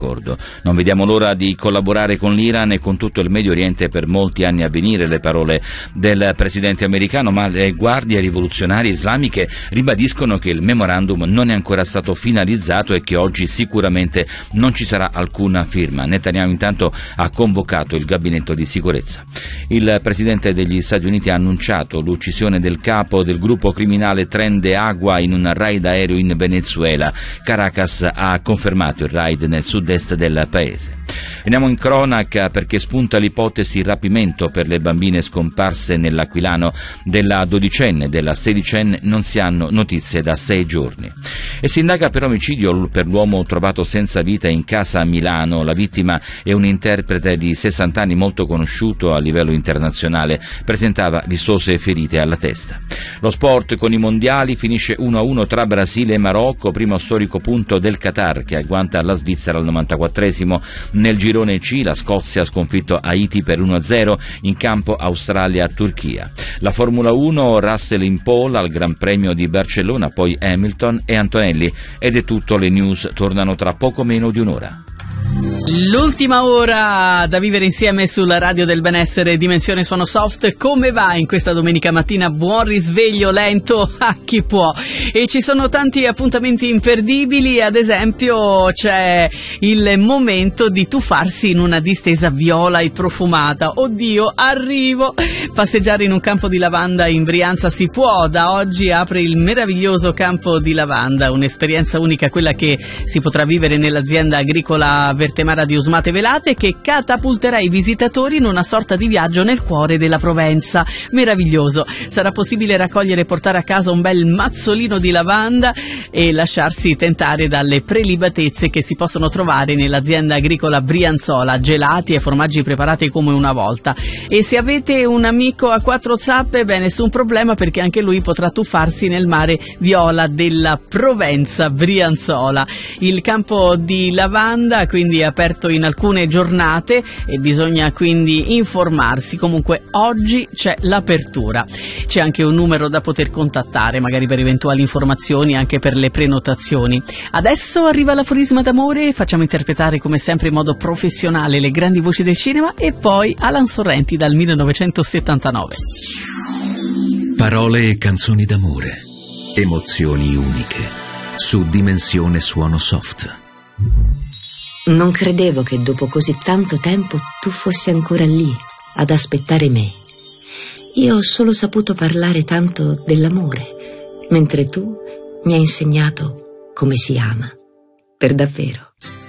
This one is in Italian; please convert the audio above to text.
Non vediamo l'ora di collaborare con l'Iran e con tutto il Medio Oriente per molti anni a venire, le parole del presidente americano, ma le guardie rivoluzionarie islamiche ribadiscono che il memorandum non è ancora stato finalizzato e che oggi sicuramente non ci sarà alcuna firma. Netanyahu intanto ha convocato il gabinetto di sicurezza. Il presidente degli Stati Uniti ha annunciato l'uccisione del capo del gruppo criminale Tren de Agua in un raid aereo in Venezuela. Caracas ha confermato il raid nel sud-est del paese. Andiamo in cronaca perché spunta l'ipotesi rapimento per le bambine scomparse nell'Aquilano. Della 12enne e della 16enne non si hanno notizie da 6 giorni. E si indaga per omicidio per l'uomo trovato senza vita in casa a Milano. La vittima è un interprete di 60 anni molto conosciuto a livello internazionale, presentava vistose ferite alla testa. Lo sport con i mondiali, finisce 1-1 tra Brasile e Marocco, primo storico punto del Qatar che agguanta la Svizzera al 94esimo. Nel girone C la Scozia ha sconfitto Haiti per 1-0, in campo Australia-Turchia. La Formula 1, Russell in pole al Gran Premio di Barcellona, poi Hamilton e Antonelli. Ed è tutto, le news tornano tra poco meno di un'ora. L'ultima ora da vivere insieme sulla radio del benessere, Dimensione Suono Soft. Come va in questa domenica mattina? Buon risveglio lento a chi può. E ci sono tanti appuntamenti imperdibili, ad esempio c'è il momento di tuffarsi in una distesa viola e profumata. Oddio, arrivo! Passeggiare in un campo di lavanda in Brianza si può. Da oggi apre il meraviglioso campo di lavanda, un'esperienza unica, quella che si potrà vivere nell'azienda agricola Vertemara di Usmate Velate, che catapulterà i visitatori in una sorta di viaggio nel cuore della Provenza. Meraviglioso! Sarà possibile raccogliere e portare a casa un bel mazzolino di lavanda e lasciarsi tentare dalle prelibatezze che si possono trovare nell'azienda agricola brianzola, gelati e formaggi preparati come una volta. E se avete un amico a 4 zappe, beh, nessun problema, perché anche lui potrà tuffarsi nel mare viola della Provenza brianzola. Il campo di lavanda quindi è aperto in alcune giornate e bisogna quindi informarsi. Comunque oggi c'è l'apertura, c'è anche un numero da poter contattare magari per eventuali informazioni, anche per le prenotazioni. Adesso arriva l'aforisma d'amore, facciamo interpretare come sempre in modo professionale le grandi voci del cinema e poi Alan Sorrenti dal 1979. Parole e canzoni d'amore, emozioni uniche, su Dimensione Suono Soft. Non credevo che dopo così tanto tempo tu fossi ancora lì, ad aspettare me. Io ho solo saputo parlare tanto dell'amore, mentre tu mi hai insegnato come si ama, per davvero.